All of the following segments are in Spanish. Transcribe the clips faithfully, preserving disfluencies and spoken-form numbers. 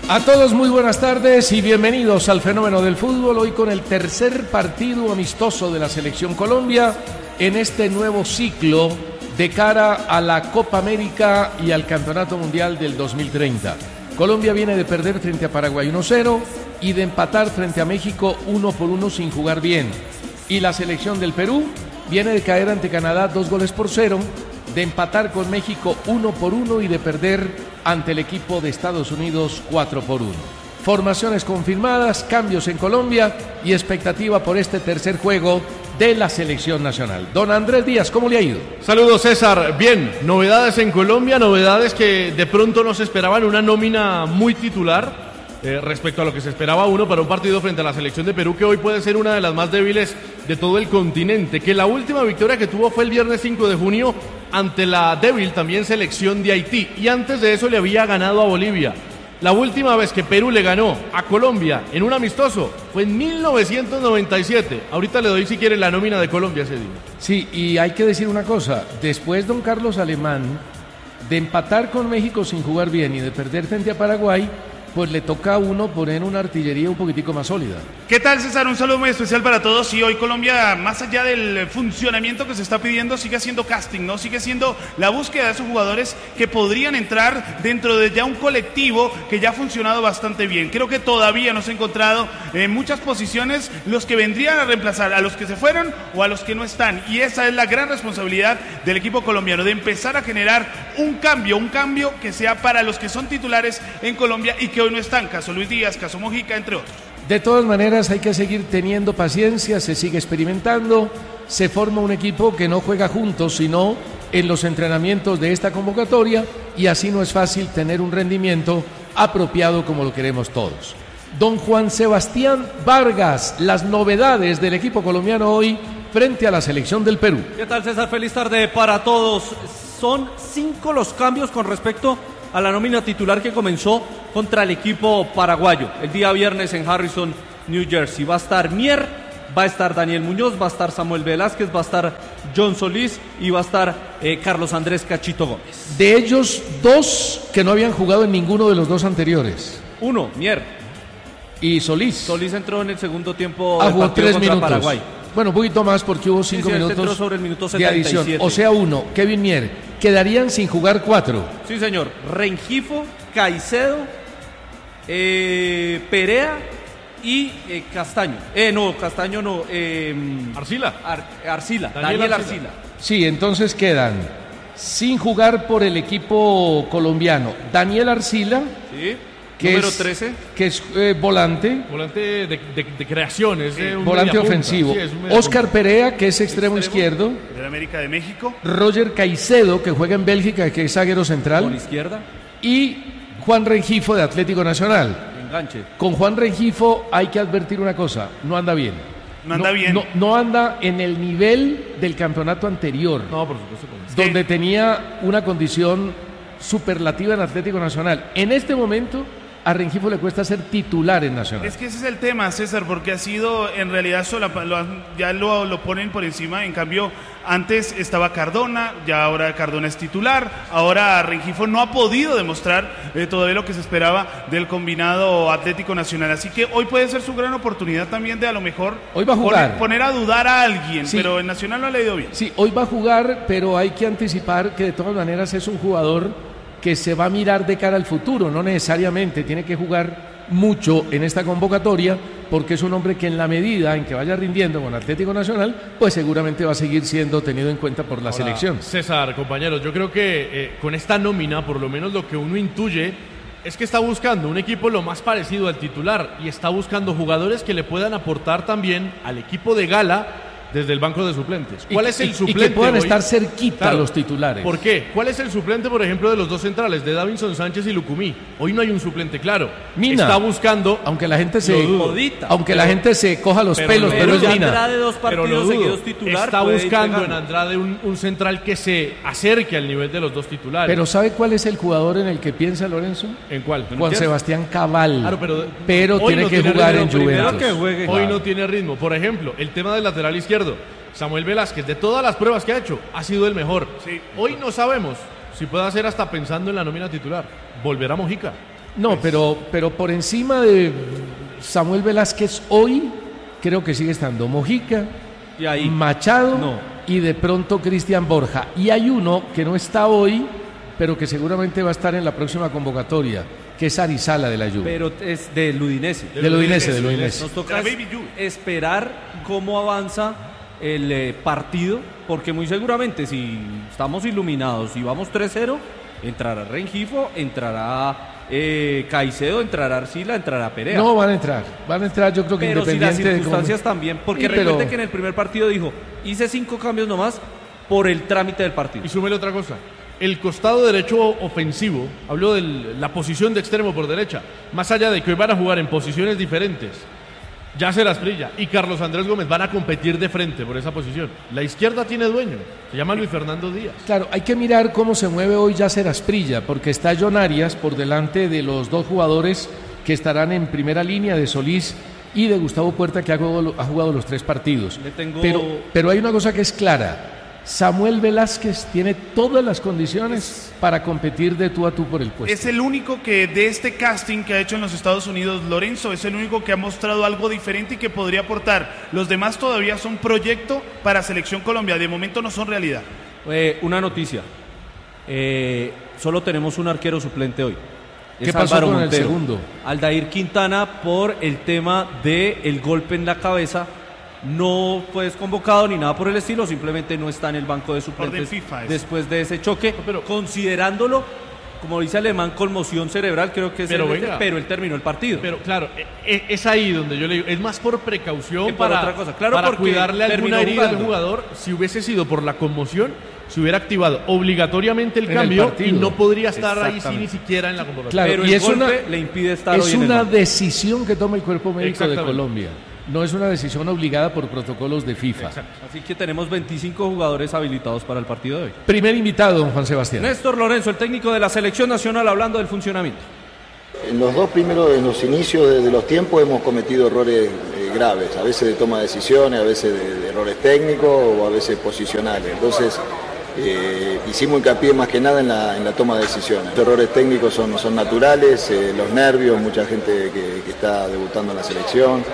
A todos muy buenas tardes y bienvenidos al Fenómeno del Fútbol, hoy con el tercer partido amistoso de la Selección Colombia en este nuevo ciclo de cara a la Copa América y al Campeonato Mundial del dos mil treinta. Colombia viene de perder frente a Paraguay uno cero y de empatar frente a México uno por uno sin jugar bien. Y la selección del Perú viene de caer ante Canadá dos goles por cero, de empatar con México uno por uno y de perder ante el equipo de Estados Unidos cuatro por uno. Formaciones confirmadas, cambios en Colombia y expectativa por este tercer juego de la selección nacional. Don Andrés Díaz, ¿cómo le ha ido? Saludos, César. Bien, novedades en Colombia, novedades que de pronto no se esperaban, una nómina muy titular eh, respecto a lo que se esperaba uno para un partido frente a la selección de Perú, que hoy puede ser una de las más débiles de todo el continente, que la última victoria que tuvo fue el viernes cinco de junio ante la débil también selección de Haití, y antes de eso le había ganado a Bolivia. La última vez que Perú le ganó a Colombia en un amistoso fue en mil novecientos noventa y siete. Ahorita le doy si quiere la nómina de Colombia ese día. Sí, y hay que decir una cosa, después don Carlos Alemán de empatar con México sin jugar bien y de perder frente a Paraguay, pues le toca a uno poner una artillería un poquitico más sólida. ¿Qué tal, César? Un saludo muy especial para todos. Y hoy Colombia, más allá del funcionamiento que se está pidiendo, sigue haciendo casting, ¿no? Sigue siendo la búsqueda de esos jugadores que podrían entrar dentro de ya un colectivo que ya ha funcionado bastante bien. Creo que todavía no se ha encontrado en muchas posiciones los que vendrían a reemplazar a los que se fueron o a los que no están. Y esa es la gran responsabilidad del equipo colombiano, de empezar a generar un cambio, un cambio que sea para los que son titulares en Colombia y que hoy no están, caso Luis Díaz, caso Mojica, entre otros. De todas maneras hay que seguir teniendo paciencia, se sigue experimentando, se forma un equipo que no juega juntos, sino en los entrenamientos de esta convocatoria, y así no es fácil tener un rendimiento apropiado como lo queremos todos. Don Juan Sebastián Vargas, las novedades del equipo colombiano hoy frente a la selección del Perú. ¿Qué tal, César? Feliz tarde para todos. Son cinco los cambios con respecto a la nómina titular que comenzó contra el equipo paraguayo el día viernes en Harrison, New Jersey. Va a estar Mier, va a estar Daniel Muñoz, va a estar Samuel Velázquez, va a estar John Solís y va a estar eh, Carlos Andrés Cachito Gómez. De ellos, dos que no habían jugado en ninguno de los dos anteriores. Uno, Mier. Y Solís. Solís entró en el segundo tiempo ah, del jugó partido tres contra minutos. Paraguay. Bueno, un poquito más porque hubo cinco sí, sí, minutos sobre el minuto de adición. setenta y siete. O sea, uno, Kevin Mier. Quedarían sin jugar cuatro. Sí, señor. Rengifo, Caicedo, eh, Perea y eh, Castaño. Eh, no, Castaño no. Eh, Arcila. Ar, Arcila. Daniel, Daniel Arcila. Arcila. Sí, entonces quedan sin jugar por el equipo colombiano Daniel Arcila. Sí. Que número es, trece. Que es eh, volante. Volante de, de, de creaciones. Eh, volante ofensivo. Sí, Oscar Perea, que es extremo, extremo izquierdo. De América de México. Roger Caicedo, que juega en Bélgica, que es zaguero central. Con izquierda. Y Juan Rengifo, de Atlético Nacional. Enganche. Con Juan Rengifo hay que advertir una cosa, no anda bien. No anda no, bien. No, no anda en el nivel del campeonato anterior. No, por supuesto. Donde sí. tenía una condición superlativa en Atlético Nacional. En este momento a Rengifo le cuesta ser titular en Nacional. Es que ese es el tema, César, porque ha sido en realidad sola, lo, ya lo, lo ponen por encima. En cambio, antes estaba Cardona, ya ahora Cardona es titular. Ahora Rengifo no ha podido demostrar eh, todavía lo que se esperaba del combinado Atlético Nacional. Así que hoy puede ser su gran oportunidad también de a lo mejor hoy va a jugar. Poner, poner a dudar a alguien, sí. pero en Nacional no le ha ido bien. Sí, hoy va a jugar, pero hay que anticipar que de todas maneras es un jugador que se va a mirar de cara al futuro, no necesariamente tiene que jugar mucho en esta convocatoria, porque es un hombre que en la medida en que vaya rindiendo con Atlético Nacional, pues seguramente va a seguir siendo tenido en cuenta por la Ahora, selección. César, compañeros, yo creo que eh, con esta nómina, por lo menos lo que uno intuye es que está buscando un equipo lo más parecido al titular y está buscando jugadores que le puedan aportar también al equipo de gala desde el banco de suplentes. ¿Cuál y, es el y, suplente? Y que puedan hoy? estar cerquita claro, los titulares. ¿Por qué? ¿Cuál es el suplente, por ejemplo, de los dos centrales, de Davinson Sánchez y Lucumí? Hoy no hay un suplente claro. Mina. Está buscando... Aunque la gente se... Modita, aunque pero, la gente se coja los pero pelos, no, pero es Mina. Andrade dos partidos seguidos titular. Está buscando en Andrade un, un central que se acerque al nivel de los dos titulares. Pero ¿sabe cuál es el jugador en el que piensa Lorenzo? ¿En cuál? Juan Sebastián Cabal. Claro, pero, pero tiene no que tiene jugar ritmo, en Juventus. Que juegue, hoy claro. no tiene ritmo. Por ejemplo, el tema del lateral izquierdo. Samuel Velázquez, de todas las pruebas que ha hecho, ha sido el mejor. Sí. Hoy no sabemos si puede hacer hasta pensando en la nómina titular. ¿Volverá Mojica? No, pues, pero, pero por encima de Samuel Velázquez hoy, creo que sigue estando Mojica, Y ahí. Machado No. y de pronto Cristian Borja. Y hay uno que no está hoy, pero que seguramente va a estar en la próxima convocatoria, que es Arizala de la Juve. Pero es del Udinese. Del Udinese, del Udinese. Nos toca De la Baby Juve. esperar cómo avanza el eh, partido, porque muy seguramente si estamos iluminados y vamos tres cero, entrará Rengifo, entrará eh, Caicedo, entrará Arcila, entrará Perea. No, van a entrar, van a entrar yo creo que pero si las independiente de circunstancias cómo... también, porque Sí, recuerde pero- que en el primer partido dijo, hice cinco cambios nomás por el trámite del partido. Y súmele otra cosa. El costado derecho ofensivo, hablo de la posición de extremo por derecha, más allá de que hoy van a jugar en posiciones diferentes, Yasser Asprilla y Carlos Andrés Gómez van a competir de frente por esa posición. La izquierda tiene dueño, se llama Luis Fernando Díaz. Claro, hay que mirar cómo se mueve hoy Yasser Asprilla, porque está John Arias por delante de los dos jugadores que estarán en primera línea, de Solís y de Gustavo Puerta, que ha jugado, ha jugado los tres partidos. Le tengo- Pero, pero hay una cosa que es clara. Samuel Velázquez tiene todas las condiciones para competir de tú a tú por el puesto. Es el único que de este casting que ha hecho en los Estados Unidos Lorenzo, es el único que ha mostrado algo diferente y que podría aportar. Los demás todavía son proyecto para Selección Colombia, de momento no son realidad. Eh, una noticia, eh, solo tenemos un arquero suplente hoy. ¿Qué Es pasó Álvaro con el Montero. segundo? Aldair Quintana, por el tema del golpe en la cabeza, no fue desconvocado ni nada por el estilo, simplemente no está en el banco de suplentes Orden FIFA es. después de ese choque, pero- considerándolo, como dice Alemán, conmoción cerebral, creo que es Pero el- venga. pero él terminó el partido. Pero claro, e- e- es ahí donde yo le digo, es más por precaución Que por para, otra cosa. Claro, para porque cuidarle alguna terminó herida al jugando. jugador. Si hubiese sido por la conmoción, se hubiera activado obligatoriamente el En el cambio partido. y no podría estar ahí sí, Exactamente. ni siquiera en la convocatoria. Claro, pero y el es golpe una- le impide estar hoy Es en el una banco. decisión que toma el cuerpo médico de Exactamente. Colombia. No es una decisión obligada por protocolos de FIFA. Así que tenemos veinticinco jugadores habilitados para el partido de hoy. Primer invitado, don Juan Sebastián. Néstor Lorenzo, el técnico de la Selección Nacional, hablando del funcionamiento. En los dos primeros, en los inicios de, de los tiempos hemos cometido errores eh, graves, a veces de toma de decisiones, a veces de, de errores técnicos o a veces posicionales. Entonces eh, hicimos hincapié más que nada en la, en la toma de decisiones. Los errores técnicos son, son naturales, eh, los nervios, mucha gente que, que está debutando en la selección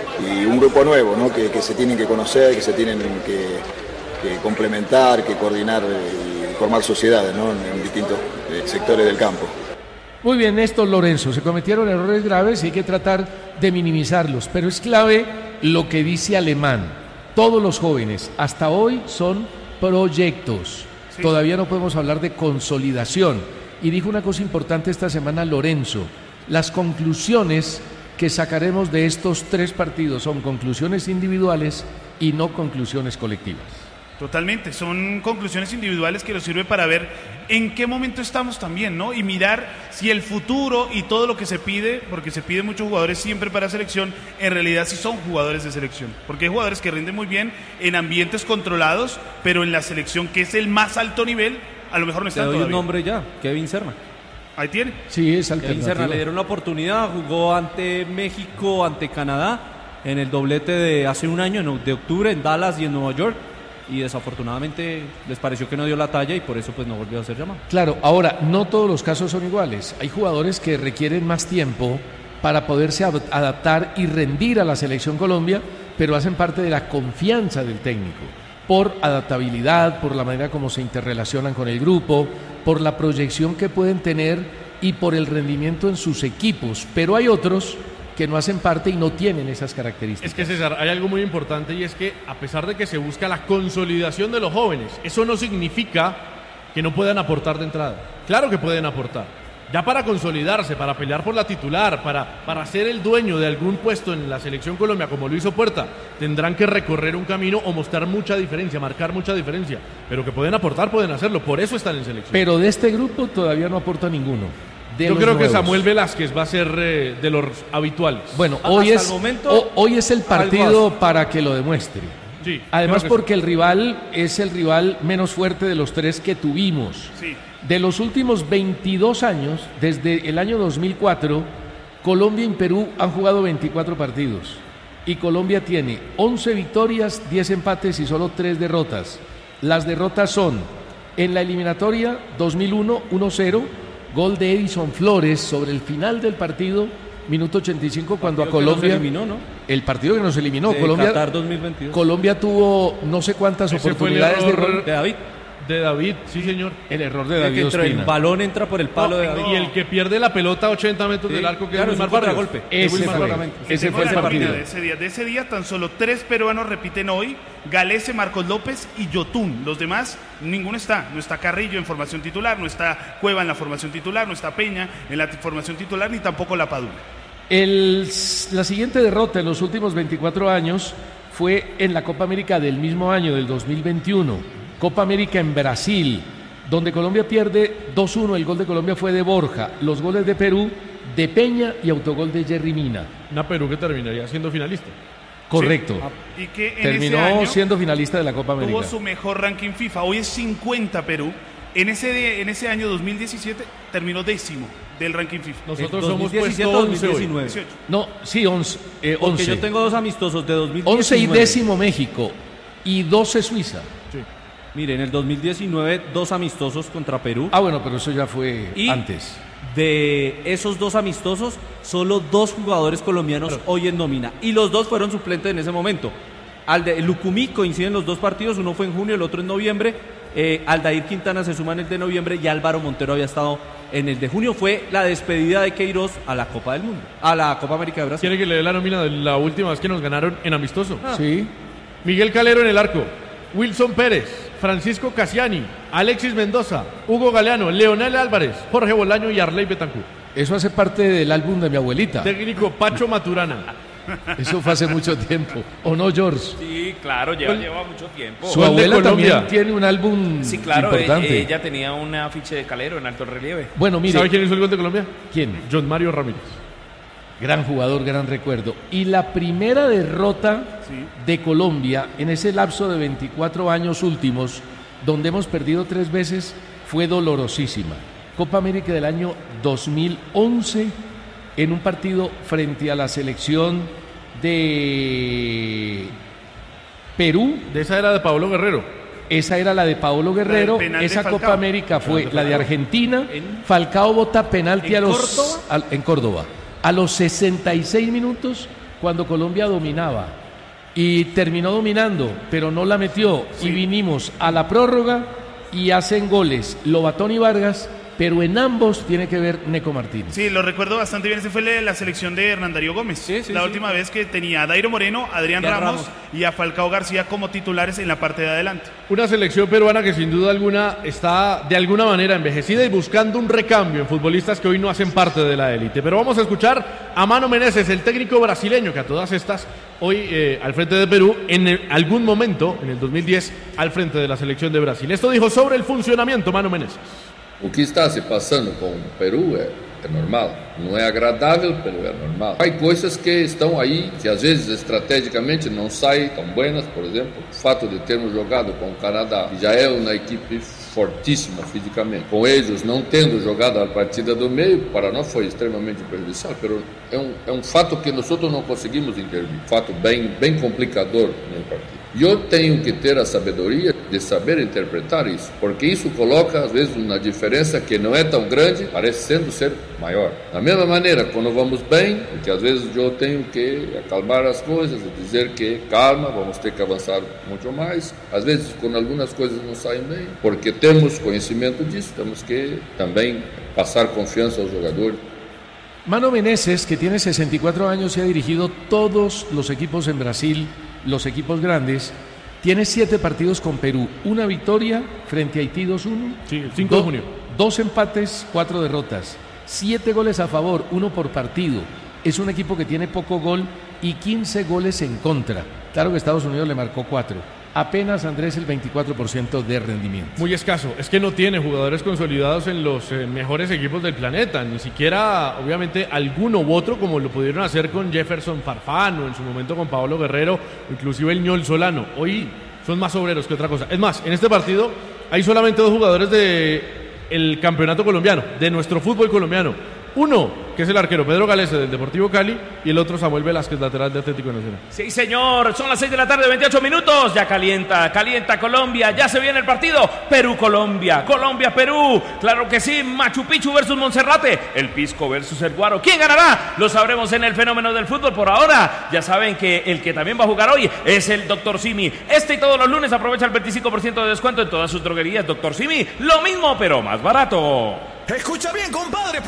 y un grupo nuevo, ¿no? que, que se tienen que conocer, que se tienen que, que complementar, que coordinar eh, y formar sociedades, ¿no? en, en distintos eh, sectores del campo. Muy bien, Néstor Lorenzo, se cometieron errores graves y hay que tratar de minimizarlos, pero es clave lo que dice Alemán. Todos los jóvenes hasta hoy son proyectos. Sí. Todavía no podemos hablar de consolidación. Y dijo una cosa importante esta semana Lorenzo. Las conclusiones que sacaremos de estos tres partidos son conclusiones individuales y no conclusiones colectivas. Totalmente, son conclusiones individuales que nos sirve para ver en qué momento estamos también, ¿no? Y mirar si el futuro y todo lo que se pide, porque se pide muchos jugadores siempre para selección, en realidad sí son jugadores de selección. Porque hay jugadores que rinden muy bien en ambientes controlados, pero en la selección, que es el más alto nivel, a lo mejor no Te están doy un todavía. nombre ya, Kevin Serna. Ahí tiene. Sí, es Kevin Serna alternativa. le dieron la oportunidad, jugó ante México, ante Canadá, en el doblete de hace un año, en- de octubre, en Dallas y en Nueva York. Y desafortunadamente les pareció que no dio la talla y por eso pues no volvió a ser llamado. Claro, ahora, no todos los casos son iguales. Hay jugadores que requieren más tiempo para poderse ad- adaptar y rendir a la Selección Colombia, pero hacen parte de la confianza del técnico, por adaptabilidad, por la manera como se interrelacionan con el grupo, por la proyección que pueden tener y por el rendimiento en sus equipos. Pero hay otros que no hacen parte y no tienen esas características. Es que César, hay algo muy importante y es que a pesar de que se busca la consolidación de los jóvenes, eso no significa que no puedan aportar de entrada. Claro que pueden aportar. Ya para consolidarse, para pelear por la titular, para, para ser el dueño de algún puesto en la Selección Colombia, como lo hizo Puerta, tendrán que recorrer un camino o mostrar mucha diferencia, marcar mucha diferencia. Pero que pueden aportar, pueden hacerlo. Por eso están en selección. Pero de este grupo todavía no aporta ninguno. De Yo los creo que nuevos. Samuel Velázquez va a ser eh, de los habituales. Bueno, Ah, hoy hasta es, el momento, ho- hoy es el partido algo para que lo demuestre. Sí, Además creo que porque el rival es el rival menos fuerte de los tres que tuvimos. Sí. De los últimos veintidós años, desde el año dos mil cuatro, Colombia y Perú han jugado veinticuatro partidos. Y Colombia tiene once victorias, diez empates y solo tres derrotas. Las derrotas son en la eliminatoria dos mil uno, uno cero, gol de Edison Flores sobre el final del partido, minuto ochenta y cinco, cuando a Colombia... Nos eliminó, ¿no? El partido que nos eliminó. De Colombia, Qatar dos mil veintidós. Colombia tuvo no sé cuántas Ese oportunidades fue el error de gol. De David. De David, sí señor. El error de Que David entró, el Ospina. balón entra por el palo No, de David. Y el que pierde la pelota a ochenta metros Sí, del arco, que claro, es es un Wilmar Vargas. contragolpe. Ese Wilmar fue, Vargas. ese Tengo fue el la nómina partido. de ese día. De ese día tan solo tres peruanos repiten hoy: Galese, Marcos López y Yotún. Los demás, ninguno está. No está Carrillo en formación titular, no está Cueva en la formación titular, no está Peña en la formación titular, ni tampoco La Padula. El, la siguiente derrota en los últimos veinticuatro años fue en la Copa América del mismo año, del dos mil veintiuno. Copa América en Brasil, donde Colombia pierde dos uno. El gol de Colombia fue de Borja. Los goles de Perú, de Peña y autogol de Jerry Mina. Una Perú que terminaría siendo finalista. Correcto. Sí. Y que en Terminó ese año siendo finalista de la Copa América. tuvo su mejor ranking FIFA. Hoy es cincuenta Perú. En ese, de- en ese año dos mil diecisiete terminó décimo del ranking FIFA. Nosotros El somos dos mil diecisiete, puesto once hoy. dos mil diecinueve. dieciocho. No, sí, once. Eh, Porque once. yo tengo dos amistosos de dos mil diecinueve. once y décimo México y doce Suiza. Mire, en el dos mil diecinueve, dos amistosos contra Perú. Ah, bueno, pero eso ya fue Y antes. de esos dos amistosos, solo dos jugadores colombianos hoy en nómina. Y los dos fueron suplentes en ese momento. Alde, Lucumí coinciden los dos partidos, uno fue en junio, el otro en noviembre. Eh, Aldair Quintana se suma en el de noviembre y Álvaro Montero había estado en el de junio. Fue la despedida de Queiroz a la Copa del Mundo, a la Copa América de Brasil. ¿Quiere que le dé la nómina de la última vez que nos ganaron en amistoso? Sí. Miguel Calero en el arco, Wilson Pérez, Francisco Cassiani, Alexis Mendoza, Hugo Galeano, Leonel Álvarez, Jorge Bolaño y Arley Betancur. Eso hace parte del álbum de mi abuelita. Técnico Pacho Maturana. Eso fue hace mucho tiempo. ¿O no, George? Sí, claro, lleva, lleva mucho tiempo. Su Gol de abuela Colombia. también tiene un álbum Sí, claro, importante. e- ella tenía un afiche de Calero en alto relieve. Bueno, mire, ¿Sabe quién hizo el gol de Colombia? ¿quién? John Mario Ramírez. Gran jugador, gran recuerdo. Y la primera derrota de Colombia en ese lapso de veinticuatro años últimos, donde hemos perdido tres veces, fue dolorosísima. Copa América del año dos mil once, en un partido frente a la selección de Perú. De esa era de Pablo Guerrero. Esa era la de Paolo Guerrero. La del penal de Esa Falcao. Copa América fue Penal de la de Falcao. Argentina. ¿En? Falcao bota penalti ¿En a los Córdoba? al- en Córdoba. A los sesenta y seis minutos, cuando Colombia dominaba. Y terminó dominando, pero no la metió. Y vinimos a la prórroga y hacen goles Lobatón y Vargas, pero en ambos tiene que ver Neco Martínez. Sí, lo recuerdo bastante bien. Ese fue la, la selección de Hernán Darío Gómez. Sí, sí, la sí. última vez que tenía a Dairo Moreno, Adrián Y a Ramos, Ramos. y a Falcao García como titulares en la parte de adelante. Una selección peruana que sin duda alguna está de alguna manera envejecida y buscando un recambio en futbolistas que hoy no hacen parte de la élite. Pero vamos a escuchar a Mano Menezes, el técnico brasileño que a todas estas hoy eh, al frente de Perú, en el- algún momento, en el dos mil diez, al frente de la selección de Brasil. Esto dijo sobre el funcionamiento Mano Menezes. O que está se passando com o Peru é, é normal. Não é agradável, mas é normal. Há coisas que estão aí, que às vezes estrategicamente não saem tão buenas. Por exemplo, o fato de termos jogado com o Canadá, que já é uma equipe fortíssima fisicamente. Com eles não tendo jogado a partida do meio, para nós foi extremamente prejudicial, mas é um, é um fato que nós não conseguimos intervir. Fato bem, bem complicador no partido. E eu tenho que ter a sabedoria de saber interpretar isso, porque isso coloca, às vezes, uma diferença que não é tão grande, parece sendo ser maior. Da mesma maneira, quando vamos bem, porque às vezes eu tenho que acalmar as coisas e dizer que calma, vamos ter que avançar muito mais. Às vezes, quando algumas coisas não saem bem, porque temos conhecimento disso, temos que também passar confiança aos jogadores. Mano Menezes, que tiene sesenta y cuatro años y ha dirigido todos los equipos en Brasil, los equipos grandes, tiene siete partidos con Perú, una victoria frente a Haití dos uno, Sí, el cinco de do- junio. dos empates, cuatro derrotas, siete goles a favor, uno por partido. Es un equipo que tiene poco gol y quince goles en contra. Claro que Estados Unidos le marcó cuatro. Apenas, Andrés, el veinticuatro por ciento de rendimiento. Muy escaso. Es que no tiene jugadores consolidados en los eh, mejores equipos del planeta. Ni siquiera, obviamente, alguno u otro como lo pudieron hacer con Jefferson Farfán o en su momento con Pablo Guerrero, inclusive el Ñol Solano. Hoy son más obreros que otra cosa. Es más, en este partido hay solamente dos jugadores de el campeonato colombiano, de nuestro fútbol colombiano. Uno, que es el arquero Pedro Galese del Deportivo Cali, y el otro Samuel Velázquez, lateral de Atlético Nacional. Sí, señor, son las seis de la tarde, veintiocho minutos, ya calienta, calienta Colombia, ya se viene el partido, Perú-Colombia, Colombia-Perú, claro que sí, Machu Picchu versus Monserrate, el Pisco versus el Guaro, ¿quién ganará? Lo sabremos en el fenómeno del fútbol. Por ahora, ya saben que el que también va a jugar hoy es el doctor Simi. Este y todos los lunes aprovecha el veinticinco por ciento de descuento en todas sus droguerías. doctor Simi, lo mismo pero más barato. Escucha bien, compadre.